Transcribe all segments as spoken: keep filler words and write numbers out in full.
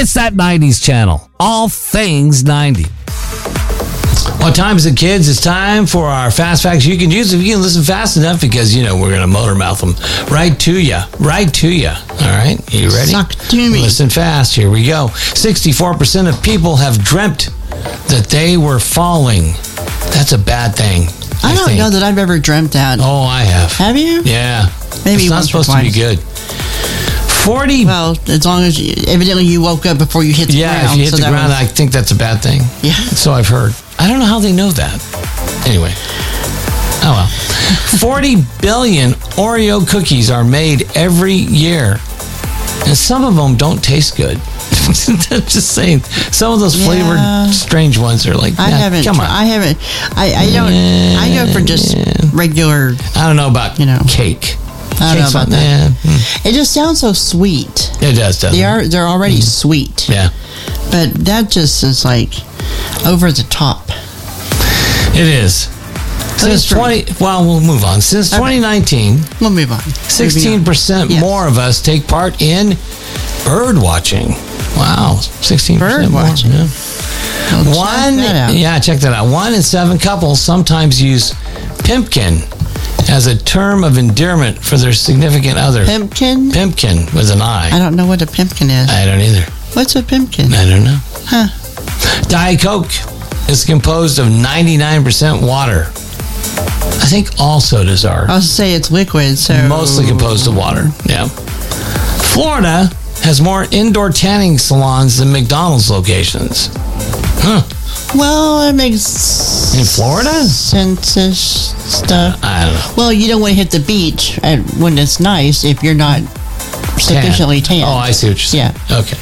It's that nineties channel. All things ninety. What time is it, kids? It's time for our fast facts you can use if you can listen fast enough, because, you know, we're going to motor mouth them right to you. Right to you. All right? You ready? Suck to me. Listen fast. Here we go. sixty-four percent of people have dreamt that they were falling. That's a bad thing. I, I don't think. know that I've ever dreamt that. Oh, I have. Have you? Yeah. Maybe it's not once or supposed to be twice. good. forty Well, as long as you, evidently you woke up before you hit the Yeah, ground. if you hit so the that ground, was- I think that's a bad thing. Yeah. So I've heard. I don't know how they know that. Anyway. Oh, well. forty billion Oreo cookies are made every year. And some of them don't taste good. I'm just saying. Some of those Yeah. flavored, strange ones are like, I yeah, haven't. come tr- on. I haven't. I, I don't. I go for just regular. I don't know about You know. cake. I don't know Cake's about not- that. yeah, mm. It just sounds so sweet. It does, doesn't They it? are. They're already sweet. Yeah. But that just is like over the top. It is. Since it's true. twenty, well, we'll move on. Since Okay. twenty nineteen, We'll move on. sixteen percent Yes. more of us take part in bird watching. Wow, sixteen percent Bird more. watching. Yeah. Well, check One, that out. yeah, check that out. One in seven couples sometimes use pimpkin as a term of endearment for their significant other. Pimpkin. Pimpkin with an I. I don't know what a pimpkin is. I don't either. What's a pimpkin? I don't know. Huh. Diet Coke is composed of ninety-nine percent water. I think all sodas are. I was to say it's liquid, so Mostly composed of water. Yeah. Florida has more indoor tanning salons than McDonald's locations. Huh. Well, it makes In Florida? sense stuff. I don't know. Well, you don't want to hit the beach at, when it's nice if you're not sufficiently tan. Oh, I see what you're saying. Yeah. Okay.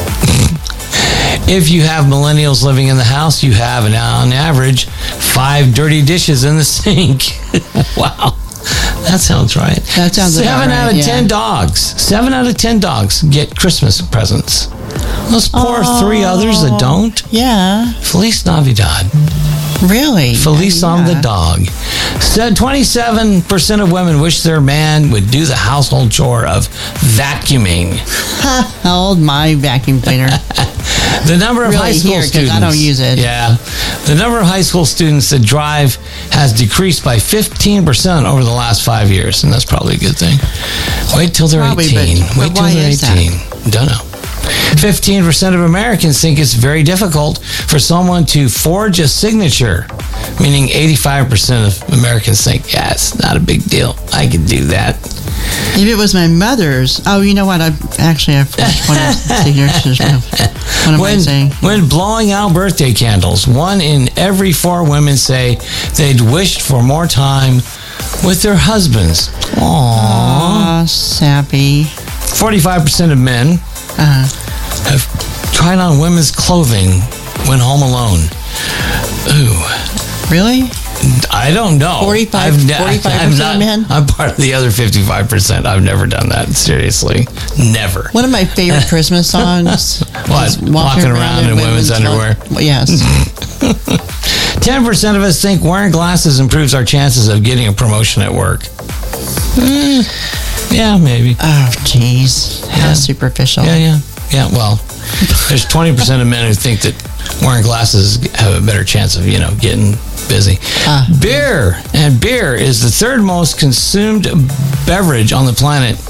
If you have millennials living in the house, you have, an, on average, five dirty dishes in the sink. Wow. That sounds right. That sounds about Seven out right, of yeah. ten dogs. Seven out of ten dogs get Christmas presents. Those poor three others that don't. Yeah, Feliz Navidad. really. Feliz Yeah. on the dog. Said twenty-seven percent of women wish their man would do the household chore of vacuuming. How old my vacuum cleaner? The number of Really high school here, 'cause students. I don't use it. Yeah. The number of high school students that drive has decreased by fifteen percent over the last five years, and that's probably a good thing. Wait till they're Probably, but- eighteen. but Wait till why they're is that? eighteen. Don't know. fifteen percent of Americans think it's very difficult for someone to forge a signature, meaning eighty-five percent of Americans think, yeah, it's not a big deal. I can do that. If it was my mother's, oh, you know what? I actually I forced one of the signatures. What am I When, saying? when blowing out birthday candles, one in every four women say they'd wished for more time with their husbands. Aww. Aw, sappy. forty-five percent of men Uh, have tried on women's clothing when home alone. Ooh. really? I don't know. forty-five I've ne- forty-five I'm percent not- men? I'm part of the other fifty-five percent. I've never done that. Seriously. Never. One of my favorite Christmas songs. What? is Walking around in women's underwear? clo- Yes. ten percent of us think wearing glasses improves our chances of getting a promotion at work. Eh, yeah, maybe. Oh, jeez. How Yeah. superficial. Yeah, yeah. Yeah, well, there's twenty percent of men who think that wearing glasses have a better chance of, you know, getting busy. Ah. Beer. And beer is the third most consumed beverage on the planet